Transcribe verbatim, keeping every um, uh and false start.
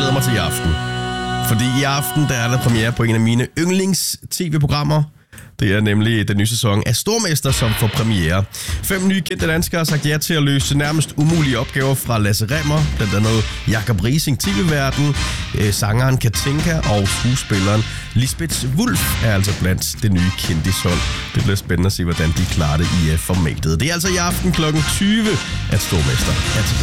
glæder mig til i aften. Fordi i aften, der er der premiere på en af mine yndlings-tv-programmer. Det er nemlig den nye sæson af Stormester, som får premiere. Fem nye kendte danskere har sagt ja til at løse nærmest umulige opgaver fra Lasse Remmer, blandt andet Jakob Rising, T V-verden, øh, sangeren Katinka og skuespilleren Lisbeth Wulf er altså blandt det nye kendishold. Det bliver spændende at se, hvordan de klarer det i uh, formatet. Det er altså i aften klokken tyve, at Stormester er tilbage.